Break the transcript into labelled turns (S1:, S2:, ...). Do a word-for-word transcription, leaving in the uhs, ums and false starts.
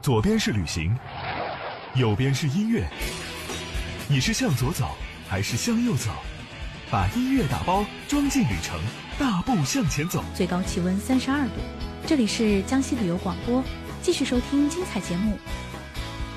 S1: 左边是旅行，右边是音乐。你是向左走还是向右走？把音乐打包装进旅程，大步向前走。
S2: 最高气温三十二度。这里是江西旅游广播，继续收听精彩节目，